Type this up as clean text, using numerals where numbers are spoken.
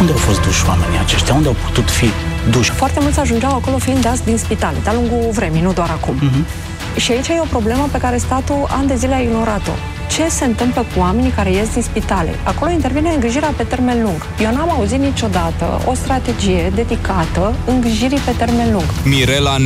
Unde au fost duși oamenii aceștia? Unde au putut fi duși? Foarte mulți ajungeau acolo fiind dați din spitale, de-a lungul vremii, nu doar acum. Și aici e o problemă pe care statul ani de zile a ignorat-o. Ce se întâmplă cu oamenii care ies din spitale? Acolo intervine îngrijirea pe termen lung. Eu n-am auzit niciodată o strategie dedicată îngrijirii pe termen lung. Mirela